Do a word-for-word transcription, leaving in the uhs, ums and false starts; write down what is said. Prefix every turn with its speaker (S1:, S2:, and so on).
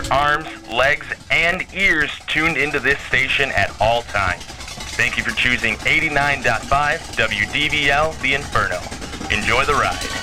S1: arms, legs, and ears tuned into this station at all times. Thank you for choosing eighty-nine point five W D V L The Inferno. Enjoy the ride.